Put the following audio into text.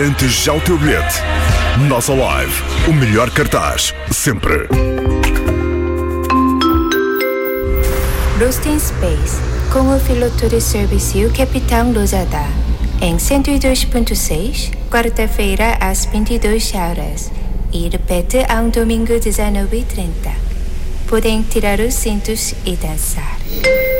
Ante já o teu bilhete. Nossa Live, o melhor cartaz, sempre. Lost in Space, com o piloto de serviço Capitão Lozada, em 102.6, quarta-feira às 22 horas e repete ao domingo 19h30. Podem tirar os cintos e dançar.